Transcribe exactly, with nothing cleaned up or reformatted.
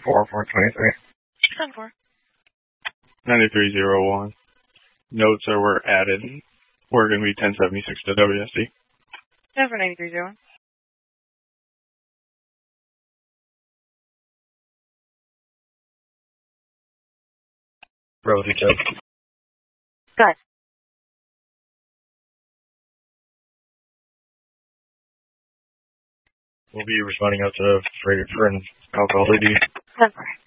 four four twenty-three. ten four. ninety-three oh one. Notes are were added. We're going to be ten seventy-six to W S D. ten for ninety-three oh one. Bravo detail. Good. We'll be responding out to freighter for an alcohol duty. ten four.